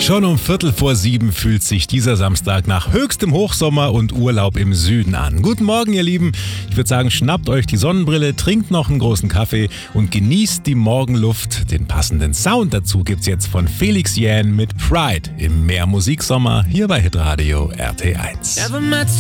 Schon um 6:15 fühlt sich dieser Samstag nach höchstem Hochsommer und Urlaub im Süden an. Guten Morgen, ihr Lieben. Ich würde sagen, schnappt euch die Sonnenbrille, trinkt noch einen großen Kaffee und genießt die Morgenluft. Den passenden Sound dazu gibt's jetzt von Felix Jähn mit Pride im Mehrmusiksommer hier bei Hitradio RT1.